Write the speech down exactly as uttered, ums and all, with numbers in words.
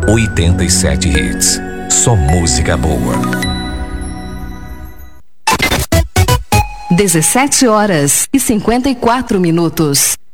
oitenta e sete Hits. Só música boa. dezessete horas e cinquenta e quatro minutos.